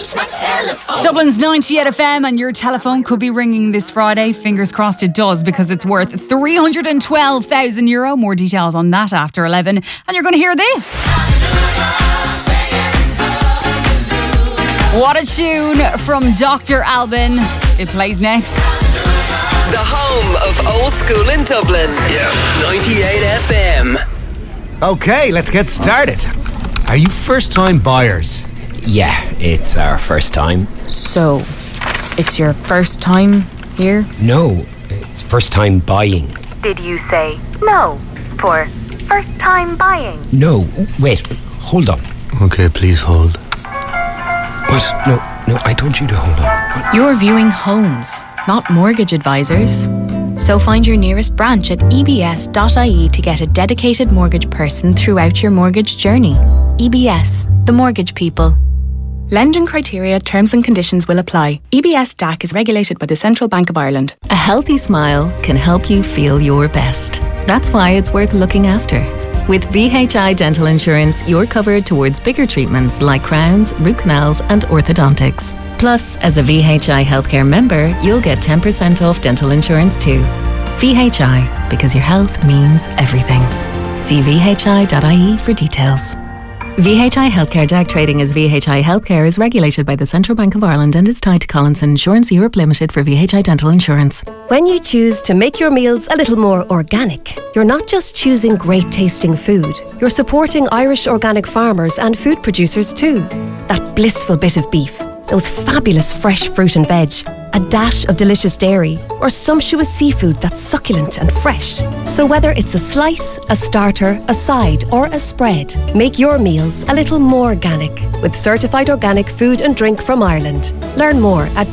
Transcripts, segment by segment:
Dublin's 98 FM, and your telephone could be ringing this Friday. Fingers crossed it does, because it's worth €312,000. More details on that after 11. And you're going to hear this. What a tune from Dr. Alban. It plays next. The home of old school in Dublin. Yeah, 98 FM. Okay, let's get started. Are you first-time buyers? Yeah, it's our first time. So, it's your first time here? No, it's first time buying. Did you say no for first time buying? No, wait, hold on. Okay, please hold. What? No, I told you to hold on. What? You're viewing homes, not mortgage advisors. So find your nearest branch at ebs.ie to get a dedicated mortgage person throughout your mortgage journey. EBS, the mortgage people. Lending criteria, terms and conditions will apply. EBS DAC is regulated by the Central Bank of Ireland. A healthy smile can help you feel your best. That's why it's worth looking after. With VHI Dental Insurance, you're covered towards bigger treatments like crowns, root canals and orthodontics. Plus, as a VHI Healthcare member, you'll get 10% off dental insurance too. VHI, because your health means everything. See vhi.ie for details. VHI Healthcare DAC trading as VHI Healthcare is regulated by the Central Bank of Ireland and is tied to Collinson Insurance Europe Limited for VHI Dental Insurance. When you choose to make your meals a little more organic, you're not just choosing great tasting food, you're supporting Irish organic farmers and food producers too. That blissful bit of beef, those fabulous fresh fruit and veg, a dash of delicious dairy, or sumptuous seafood that's succulent and fresh. So whether it's a slice, a starter, a side, or a spread, make your meals a little more organic with certified organic food and drink from Ireland. Learn more at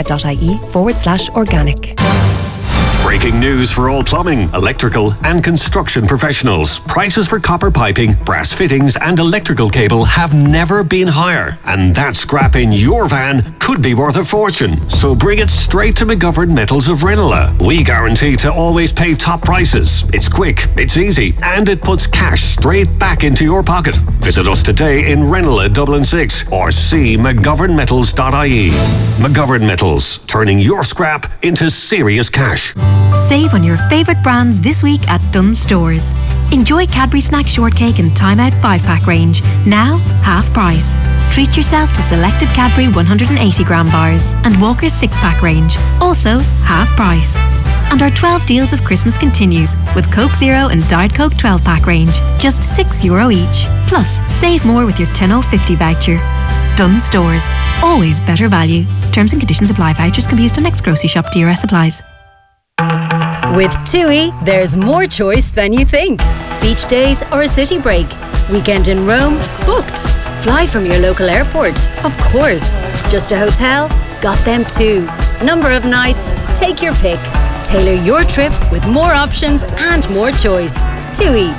boardbia.ie/organic. Breaking news for all plumbing, electrical and construction professionals. Prices for copper piping, brass fittings and electrical cable have never been higher. And that scrap in your van could be worth a fortune. So bring it straight to McGovern Metals of Ranelagh. We guarantee to always pay top prices. It's quick, it's easy, and it puts cash straight back into your pocket. Visit us today in Ranelagh, Dublin 6, or see mcgovernmetals.ie. McGovern Metals, turning your scrap into serious cash. Save on your favourite brands this week at Dunnes Stores. Enjoy Cadbury Snack Shortcake and Time Out 5-pack range, now half price. Treat yourself to selected Cadbury 180-gram bars and Walker's 6-pack range, also half price. And our 12 deals of Christmas continues with Coke Zero and Diet Coke 12-pack range, just €6 each. Plus, save more with your 10.50 voucher. Dunnes Stores, always better value. Terms and conditions apply. Vouchers can be used on next grocery shop. DRS applies. With TUI, there's more choice than you think. Beach days or a city break. Weekend in Rome? Booked. Fly from your local airport? Of course. Just a hotel? Got them too. Number of nights? Take your pick. Tailor your trip with more options and more choice. TUI.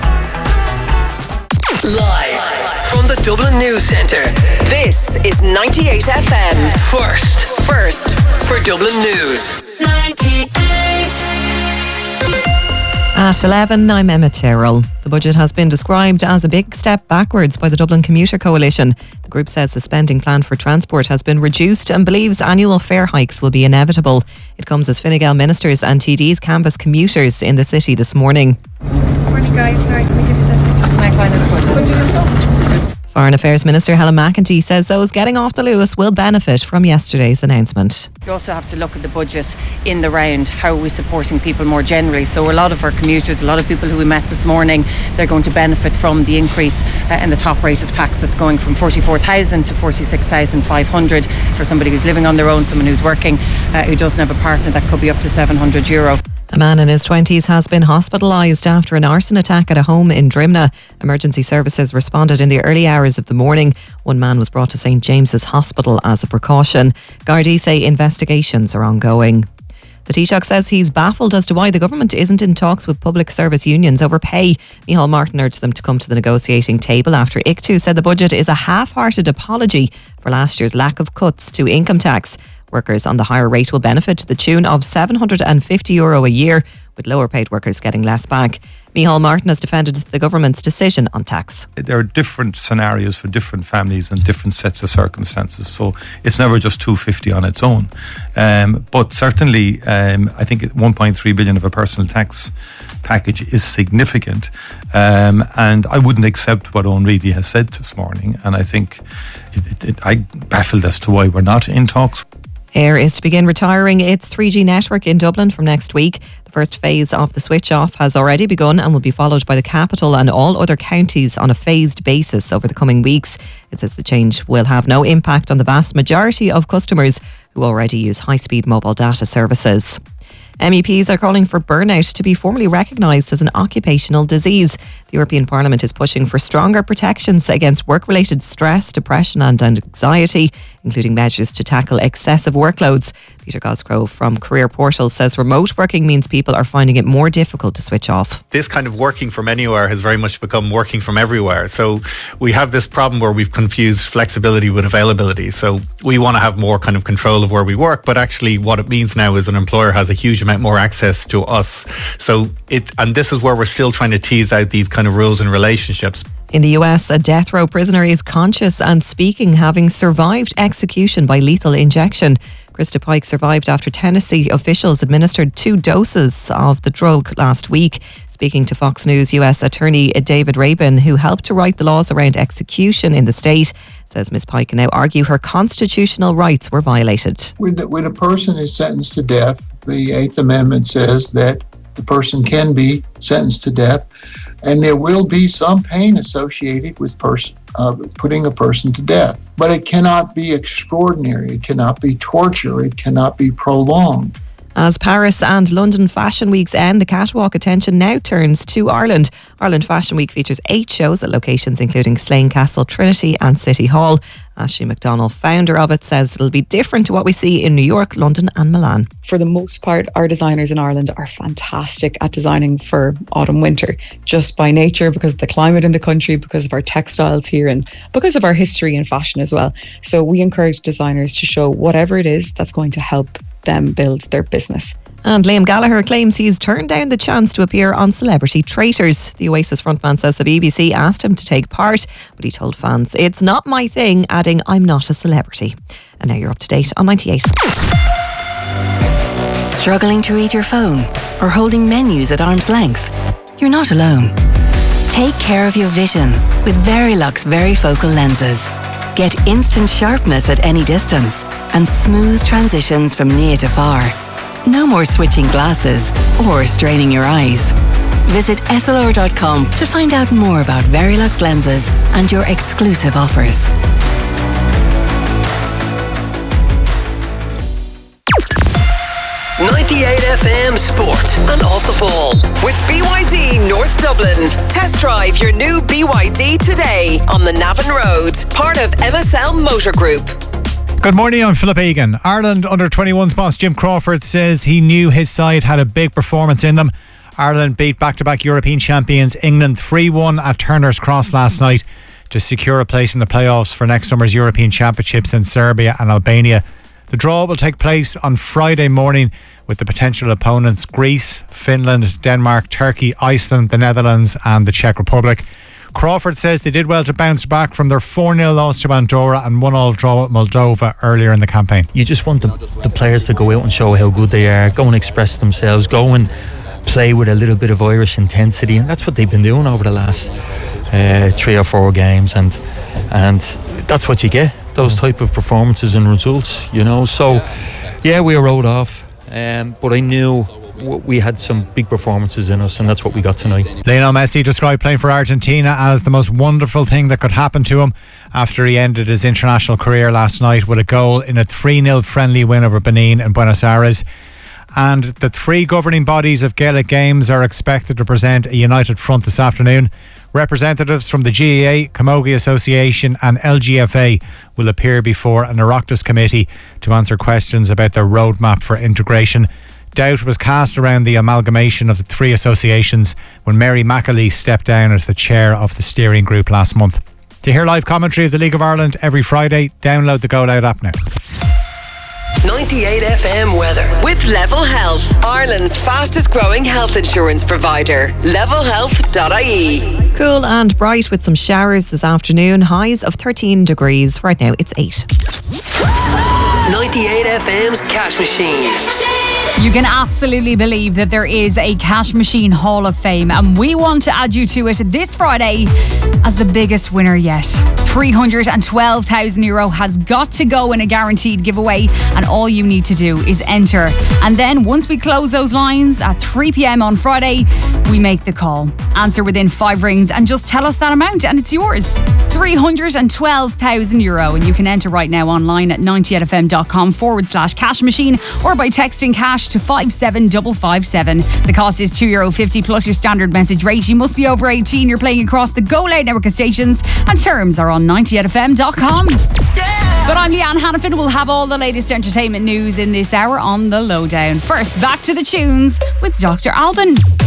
Live from the Dublin News Centre, this is 98 FM. First for Dublin News. 98. At 11, I'm Emma Tyrrell. The budget has been described as a big step backwards by the Dublin Commuter Coalition. The group says the spending plan for transport has been reduced and believes annual fare hikes will be inevitable. It comes as Fine Gael ministers and TDs canvass commuters in the city this morning. Morning guys, sorry, can we give you this? It's just my final report. Foreign Affairs Minister Helen McEntee says those getting off the Luas will benefit from yesterday's announcement. You also have to look at the budget in the round. How are we supporting people more generally? So a lot of our commuters, a lot of people who we met this morning, they're going to benefit from the increase in the top rate of tax that's going from 44,000 to 46,500 for somebody who's living on their own, someone who's working, who doesn't have a partner. That could be up to €700. A man in his 20s has been hospitalised after an arson attack at a home in Drimnagh. Emergency services responded in the early hours of the morning. One man was brought to St James's Hospital as a precaution. Gardaí say investigations are ongoing. The Taoiseach says he's baffled as to why the government isn't in talks with public service unions over pay. Micheál Martin urged them to come to the negotiating table after ICTU said the budget is a half-hearted apology for last year's lack of cuts to income tax. Workers on the higher rate will benefit to the tune of €750 a year, with lower paid workers getting less back. Micheál Martin has defended the government's decision on tax. There are different scenarios for different families and different sets of circumstances, so it's never just 250 on its own. But certainly, I think 1.3 billion of a personal tax package is significant, and I wouldn't accept what Owen Reedy has said this morning, and I think I'm baffled as to why we're not in talks. Air is to begin retiring its 3G network in Dublin from next week. The first phase of the switch off has already begun and will be followed by the capital and all other counties on a phased basis over the coming weeks. It says the change will have no impact on the vast majority of customers who already use high-speed mobile data services. MEPs are calling for burnout to be formally recognised as an occupational disease. The European Parliament is pushing for stronger protections against work-related stress, depression and anxiety, including measures to tackle excessive workloads. Peter Cosgrove from Career Portal says remote working means people are finding it more difficult to switch off. This kind of working from anywhere has very much become working from everywhere. So we have this problem where we've confused flexibility with availability. So we want to have more kind of control of where we work, but actually what it means now is an employer has a huge amount more access to us. And this is where we're still trying to tease out these kind of rules and relationships. In the US, a death row prisoner is conscious and speaking, having survived execution by lethal injection. Krista Pike survived after Tennessee officials administered 2 doses of the drug last week. Speaking to Fox News, US Attorney David Rabin, who helped to write the laws around execution in the state, says Ms. Pike can now argue her constitutional rights were violated. When a person is sentenced to death, the Eighth Amendment says that the person can be sentenced to death, and there will be some pain associated with putting a person to death. But it cannot be extraordinary. It cannot be torture. It cannot be prolonged. As Paris and London Fashion Weeks end, the catwalk attention now turns to Ireland. Ireland Fashion Week features 8 shows at locations including Slane Castle, Trinity and City Hall. Ashley McDonnell, founder of it, says it'll be different to what we see in New York, London and Milan. For the most part, our designers in Ireland are fantastic at designing for autumn-winter, just by nature, because of the climate in the country, because of our textiles here and because of our history in fashion as well. So we encourage designers to show whatever it is that's going to help them build their business. And Liam Gallagher claims he's turned down the chance to appear on Celebrity Traitors. The Oasis frontman says the BBC asked him to take part, but he told fans, "It's not my thing," adding, "I'm not a celebrity." And now you're up to date on 98. Struggling to read your phone or holding menus at arm's length? You're not alone. Take care of your vision with Verilux Varifocal lenses. Get instant sharpness at any distance and smooth transitions from near to far. No more switching glasses or straining your eyes. Visit Essilor.com to find out more about Verilux lenses and your exclusive offers. FM Sport and Off the Ball with BYD North Dublin. Test drive your new BYD today on the Navan Road, part of MSL Motor Group. Good morning, I'm Philip Egan. Ireland under-21s boss Jim Crawford says he knew his side had a big performance in them. Ireland beat back-to-back European champions England 3-1 at Turner's Cross last night to secure a place in the playoffs for next summer's European Championships in Serbia and Albania. The draw will take place on Friday morning with the potential opponents Greece, Finland, Denmark, Turkey, Iceland, the Netherlands and the Czech Republic. Crawford says they did well to bounce back from their 4-0 loss to Andorra and 1-1 draw with Moldova earlier in the campaign. You just want the players to go out and show how good they are, go and express themselves, go and play with a little bit of Irish intensity, and that's what they've been doing over the last 3 or 4 games, and that's what you get, those type of performances and results, you know. So yeah, we rode off, but I knew we had some big performances in us, and that's what we got tonight. Lionel Messi described playing for Argentina as the most wonderful thing that could happen to him after he ended his international career last night with a goal in a 3-0 friendly win over Benin in Buenos Aires. And the 3 governing bodies of Gaelic Games are expected to present a united front this afternoon. Representatives from the GAA, Camogie Association and LGFA will appear before an Oireachtas committee to answer questions about their roadmap for integration. Doubt was cast around the amalgamation of the 3 associations when Mary McAlee stepped down as the chair of the steering group last month. To hear live commentary of the League of Ireland every Friday, download the Go Loud app now. 98 FM weather with Level Health, Ireland's fastest growing health insurance provider. levelhealth.ie. Cool and bright with some showers this afternoon. Highs of 13 degrees. Right now it's 8. 98 FM's Cash Machine. You can absolutely believe that there is a Cash Machine Hall of Fame, and we want to add you to it this Friday as the biggest winner yet. €312,000 has got to go in a guaranteed giveaway, and all you need to do is enter. And then once we close those lines at 3 p.m. on Friday, we make the call. Answer within 5 rings and just tell us that amount and it's yours. €312,000, and you can enter right now online at 98fm.com/cash machine or by texting cash to 57557. The cost is €2.50 plus your standard message rate. You must be over 18. You're playing across the Go Loud network of stations, and terms are on 98fm.com. But I'm Leanne Hannafin. We'll have all the latest entertainment news in this hour on The Lowdown. First, back to the tunes with Dr. Alban.